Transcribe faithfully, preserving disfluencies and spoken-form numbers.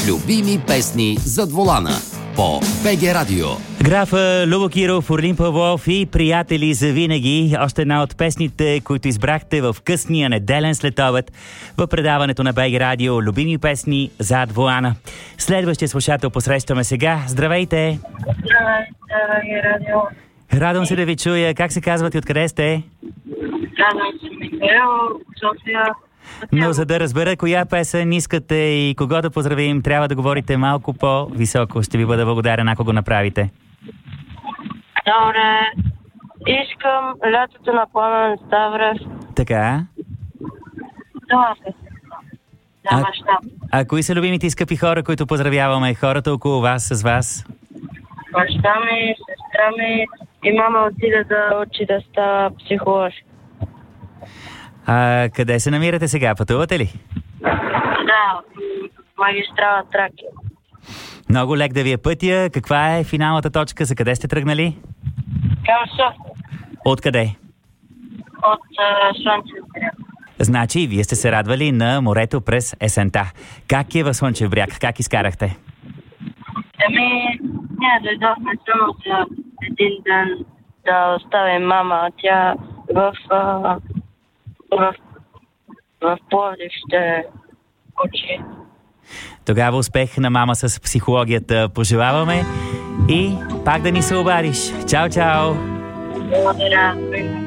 Любими песни зад волана по БГ Радио. Граф Любо Киров, Орлин Павлов и приятели за винаги. Още една от песните, които избрахте в късния неделен следобед в предаването на БГ Радио Любими песни зад волана. Следващия слушател посрещаме сега. Здравейте! Здравейте, Радио. Радвам се да ви чуя. Как се казвате и откъде сте? Радвам се, Михаил, София. Но за да разбера коя песен искате и кого да поздравим, трябва да говорите малко по-високо. Ще ви бъда благодарен, ако го направите. Добре. Искам лятото на Пламен Ставрев. Така. Това е. Да, А- мащаб. А кои са любимите и скъпи хора, които поздравяваме? Хората около вас, с вас? Баща ми, сестра ми и мама отиде да учи да става психолог. А къде се намирате сега? Пътувате ли? Да, магистрала Тракия. Много лек да ви е пътя. Каква е финалната точка? За къде сте тръгнали? Към София. Откъде? От uh, Слънчев бряг. Значи, вие сте се радвали на морето през есента. Как е в Слънчев бряг? Как изкарахте? Ами, ние дойдохме само за един ден да оставим мама. Тя в, а, в, в Пловдив ще учи. Тогава успех на мама с психологията пожелаваме и пак да ни се обадиш. Чао, чао! Благодаря.